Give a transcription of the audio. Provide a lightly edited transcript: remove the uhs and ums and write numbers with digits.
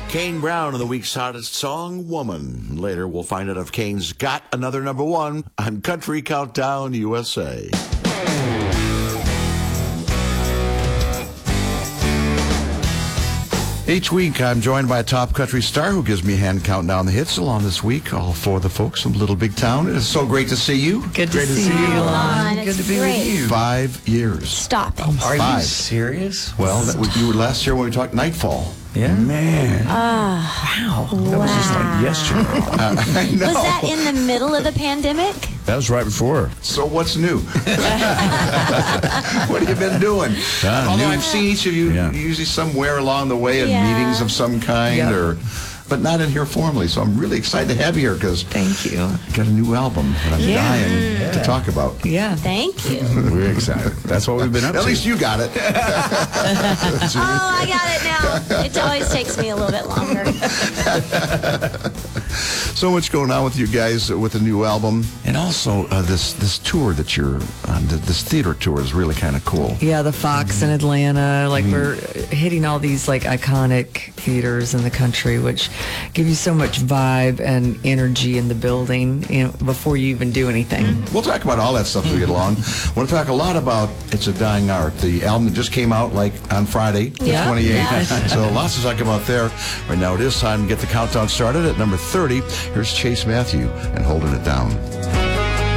Kane Brown and the week's hottest song, Woman. Later, we'll find out if Kane's got another number one on Country Countdown USA. Each week, I'm joined by a top country star who gives me a hand counting down the hits along this week. All for the folks from Little Big Town. It is so great to see you. Good to see you, Lon. Good to be with you. 5 years. Stop it. Are you 5. serious? Well, you were last year when we talked Nightfall. Yeah. Man. Wow. That was just like yesterday. I know. Was that in the middle of the pandemic? That was right before. So what's new? What have you been doing? Although I've seen each of you usually somewhere along the way in meetings of some kind, but not in here formally. So I'm really excited to have you here because Thank you. I got a new album that I'm dying to talk about. Yeah. Thank you. We're excited. That's what we've been up to. At least you got it. Oh, I got it now. It always takes me a little bit longer. So much going on with you guys with the new album, and also this tour that you're on. This theater tour is really kind of cool. Yeah, the Fox in Atlanta. Like we're hitting all these like iconic theaters in the country, which give you so much vibe and energy in the building, before you even do anything. We'll talk about all that stuff as we get along. I want to talk a lot about It's a Dying Art, the album that just came out like on Friday, the 28th. Yeah. So lots to talk about there. Right now it is time to get the countdown started at number 30. Here's Chase Matthew and Holding It Down.